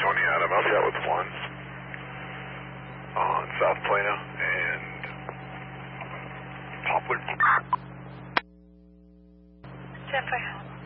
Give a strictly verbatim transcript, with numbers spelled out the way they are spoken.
twenty Adam, I'll chat with one on South Plano and Poplar. Zephyr.